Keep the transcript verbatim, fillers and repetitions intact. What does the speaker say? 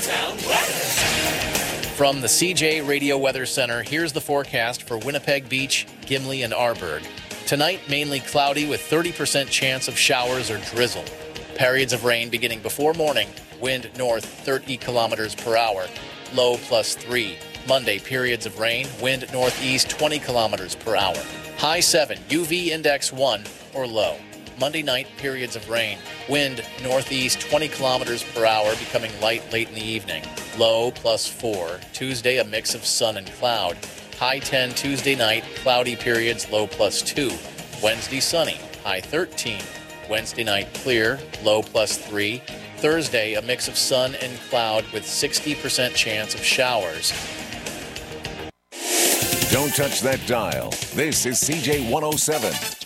From the C J Radio Weather Center, here's the forecast for Winnipeg Beach, Gimli, and Arborg. Tonight, mainly cloudy with thirty percent chance of showers or drizzle. Periods of rain beginning before morning. Wind north thirty kilometers per hour. Low plus three. Monday, periods of rain. Wind northeast twenty kilometers per hour. High seven. U V index one or low. Monday night, periods of rain. Wind northeast twenty kilometers per hour, becoming light late in the evening. Low plus four. Tuesday, a mix of sun and cloud. High ten Tuesday night, cloudy periods, low plus two. Wednesday, sunny, high thirteen. Wednesday night, clear, low plus three. Thursday, a mix of sun and cloud with sixty percent chance of showers. Don't touch that dial. This is C J one oh seven.